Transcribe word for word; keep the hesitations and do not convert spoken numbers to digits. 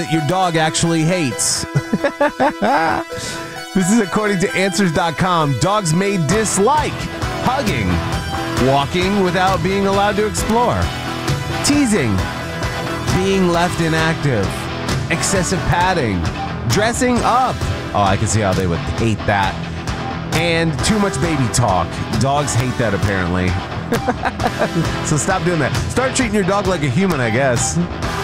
that your dog actually hates. This is according to Answers dot com. Dogs may dislike hugging, walking without being allowed to explore, teasing, being left inactive, excessive padding, dressing up. Oh, I can see how they would hate that. And too much baby talk. Dogs hate that, apparently. So stop doing that. Start treating your dog like a human, I guess.